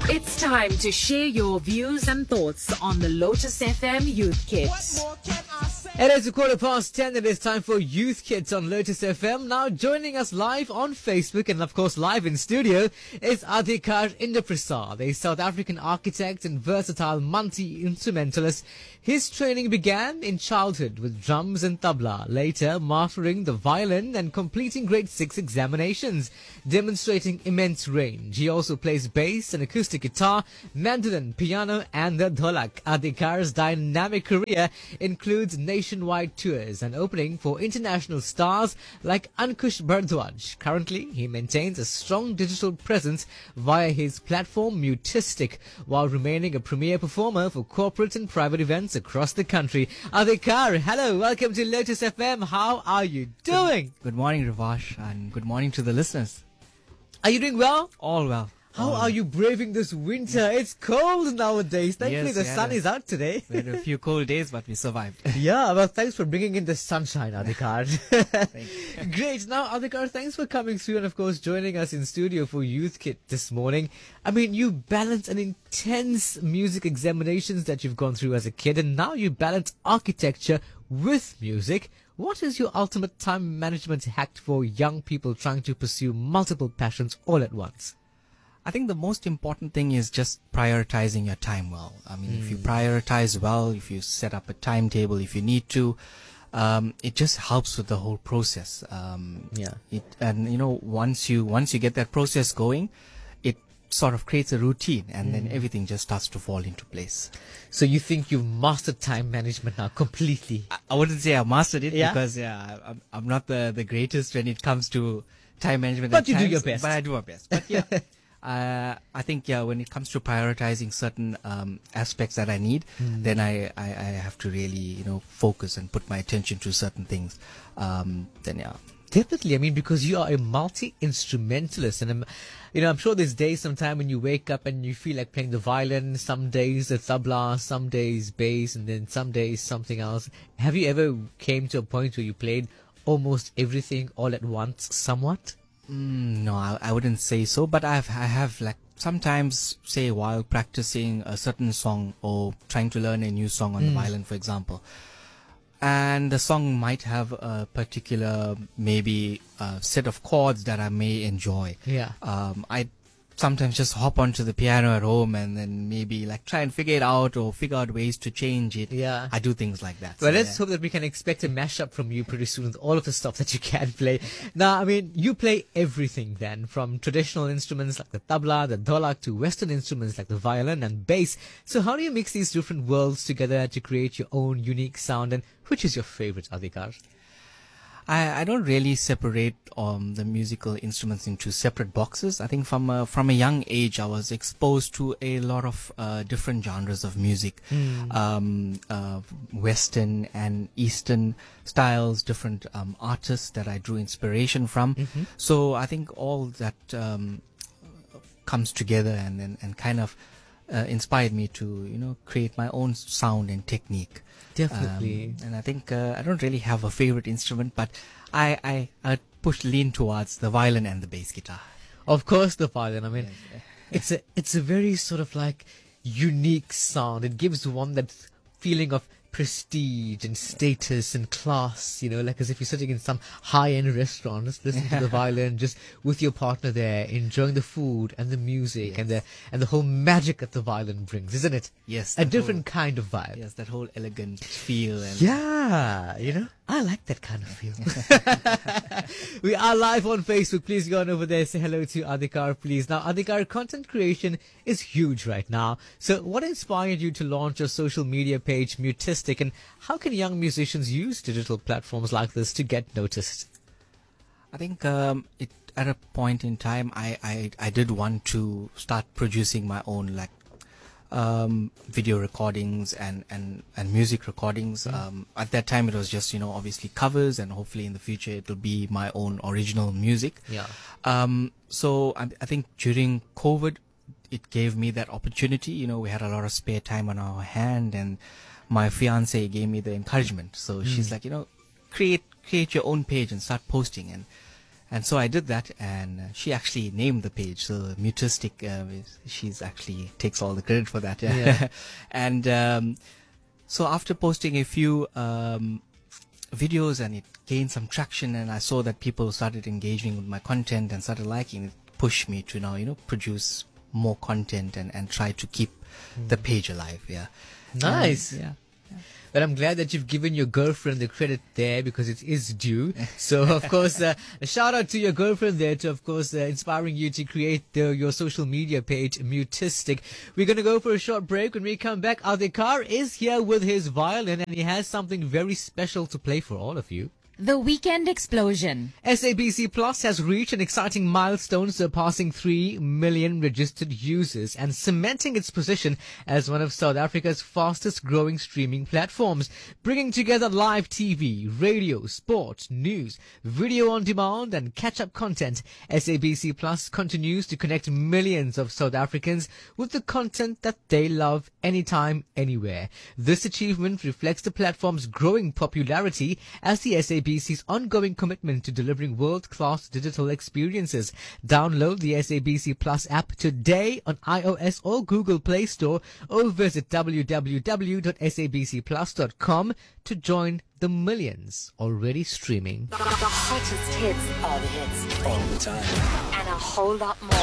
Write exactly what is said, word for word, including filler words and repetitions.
It's time to share your views and thoughts on the Lotus F M Youth Kit. It is a quarter past ten. It is time for Youth Kids on Lotus F M. Now joining us live on Facebook and of course live in studio is Adhikar Indraprasad, a South African architect and versatile multi-instrumentalist. His training began in childhood with drums and tabla, later mastering the violin and completing grade six examinations, demonstrating immense range. He also plays bass and acoustic guitar, mandolin, piano and the dholak. Adhikar's dynamic career includes nationwide tours and opening for international stars like Ankush Bharadwaj. Currently, he maintains a strong digital presence via his platform Mutistic, while remaining a premier performer for corporate and private events across the country. Adhikar, hello, welcome to Lotus F M. How are you doing? Good morning, Ravash, and good morning to the listeners. Are you doing well? All well. How All are well. you braving this winter? It's cold nowadays. Thankfully, Yes, the we had sun a- is out today. We had a few cold days, but we survived. Yeah, well, thanks for bringing in the sunshine, Adhikar. Thank you. Great. Now, Adhikar, thanks for coming through and, of course, joining us in studio for Youth Kit this morning. I mean, you balance an intense music examinations that you've gone through as a kid, and now you balance architecture with music. What is your ultimate time management hack for young people trying to pursue multiple passions all at once? I think the most important thing is just prioritizing your time well. I mean, if you prioritize well, if you set up a timetable, if you need to, um, it just helps with the whole process. Um, Yeah. It, and you know, once you once you get that process going, it sort of creates a routine, and then everything just starts to fall into place. So you think you've mastered time management now completely? I, I wouldn't say I mastered it Yeah? because yeah, I- I'm, I'm not the the greatest when it comes to time management. But at you do times, your best. But I do my best. But yeah. Uh, I think yeah, when it comes to prioritizing certain um, aspects that I need, then I, I, I have to really you know focus and put my attention to certain things. Um, then yeah, Definitely. I mean, because you are a multi-instrumentalist, and I'm, you know, I'm sure there's days sometime when you wake up and you feel like playing the violin. Some days the tabla, some days bass, and then some days something else. Have you ever came to a point where you played almost everything all at once, somewhat? mm, no, I, I wouldn't say so. But I've I have like sometimes say while practicing a certain song or trying to learn a new song on the violin, for example. And the song might have a particular, maybe, uh, set of chords that I may enjoy. Yeah. Um, I sometimes just hop onto the piano at home and then maybe like try and figure it out or figure out ways to change it. Yeah. I do things like that. Well, So, let's yeah. hope that we can expect a mashup from you pretty soon with all of the stuff that you can play. Now, I mean, you play everything then, from traditional instruments like the tabla, the dholak, to Western instruments like the violin and bass. So how do you mix these different worlds together to create your own unique sound, and which is your favorite, Adhikar? I, I don't really separate um, the musical instruments into separate boxes. I think from a, from a young age, I was exposed to a lot of uh, different genres of music, um, uh, Western and Eastern styles, different um, artists that I drew inspiration from. So I think all that um, comes together and, and, and kind of uh, inspired me to, you know, create my own sound and technique. Definitely. Um, and I think uh, I don't really have a favorite instrument, but I, I, I push lean towards the violin and the bass guitar. Of course, the violin. I mean, Yes, yeah. it's a it's a very sort of like unique sound. It gives one that feeling of prestige and status and class, you know, like as if you're sitting in some high-end restaurant, just listening to the violin, just with your partner there, enjoying the food and the music and the and the whole magic that the violin brings, isn't it? Yes, A that different kind of vibe. Yes, that whole elegant feel. And Yeah, you know, I like that kind of feel. We are live on Facebook. Please go on over there, say hello to Adhikar, please. Now, Adhikar, content creation is huge right now. So what inspired you to launch your social media page, Mutistic, and how can young musicians use digital platforms like this to get noticed? I think um, it at a point in time, I, I, I did want to start producing my own like um, video recordings and, and, and music recordings. Um, at that time, it was just, you know, obviously covers, and hopefully in the future it will be my own original music. Yeah. Um, so I, I think during COVID, it gave me that opportunity. You know, we had a lot of spare time on our hand, and my fiance gave me the encouragement. So she's like, you know, create create your own page and start posting. And And so I did that, and uh, she actually named the page. So Mutistic, uh, is- she's actually takes all the credit for that. Yeah. Yeah. And um, so after posting a few um, videos, and it gained some traction, and I saw that people started engaging with my content and started liking it, pushed me to now, you know, produce more content and, and try to keep the page alive. Yeah. Nice. And, yeah. But I'm glad that you've given your girlfriend the credit there because it is due. So, of course, uh, a shout out to your girlfriend there to, of course, uh, inspiring you to create the, your social media page, Mutistic. We're going to go for a short break. When we come back, Adhikar is here with his violin and he has something very special to play for all of you. The Weekend Explosion. S A B C Plus has reached an exciting milestone, surpassing three million registered users and cementing its position as one of South Africa's fastest growing streaming platforms, bringing together live T V, radio, sport, news, video on demand and catch-up content. S A B C Plus continues to connect millions of South Africans with the content that they love anytime, anywhere. This achievement reflects the platform's growing popularity as the S A B C's ongoing commitment to delivering world-class digital experiences. Download the S A B C Plus app today on iOS or Google Play Store, or visit w w w dot s a b c plus dot com to join the millions already streaming. The hottest hits are the hits all the time, and a whole lot more.